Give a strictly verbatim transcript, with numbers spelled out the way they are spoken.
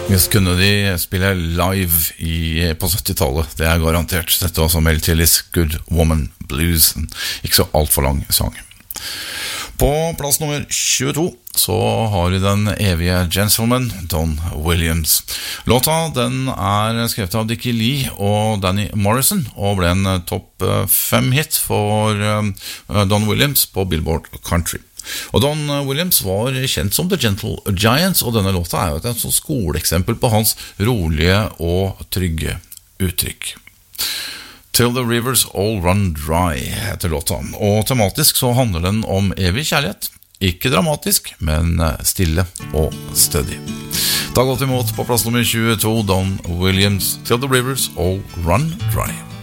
Hvis kunne de spille live i, på syttitallet, det er garantert. Dette var som Mel Tillys Good Woman Blues, ikke så alt for lang sang. På plass nummer tjueto så har vi den evige gentleman Don Williams. Låta den er skrevet av Dickie Lee og Danny Morrison og ble en topp fem hit for Don Williams på Billboard Country. Og Don Williams var kjent som The Gentle Giants, og denne låta er jo et sånn skoleeksempel på hans rolige og trygge uttrykk. Till the Rivers All Run Dry heter låta, og tematisk så handler den om evig kjærlighet. Ikke dramatisk, men stille og stødig. Ta godt imot på plass nummer tjueto, Don Williams, Till the Rivers All Run Dry.